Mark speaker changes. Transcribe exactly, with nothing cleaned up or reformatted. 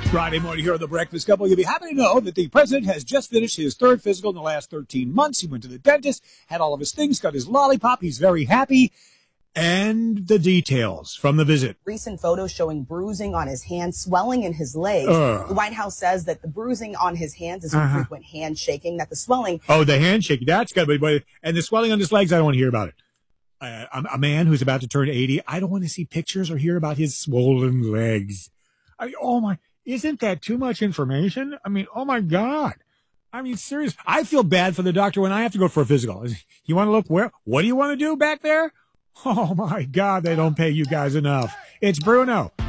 Speaker 1: Friday morning here on The Breakfast Couple. You'll be happy to know that the president has just finished his third physical in the last thirteen months. He went to the dentist, had all of his things, got his lollipop. He's very happy. And the details from the visit.
Speaker 2: Recent photos showing bruising on his hands, swelling in his legs. Uh, the White House says that the bruising on his hands is from uh-huh. frequent handshaking, that the swelling...
Speaker 1: Oh, the handshaking. That's got to be... And the swelling on his legs, I don't want to hear about it. Uh, a man who's about to turn eighty, I don't want to see pictures or hear about his swollen legs. I mean, oh my... Isn't that too much information? I mean, oh my God. I mean, serious. I feel bad for the doctor when I have to go for a physical. You want to look where? What do you want to do back there? Oh my God, they don't pay you guys enough. It's Bruno.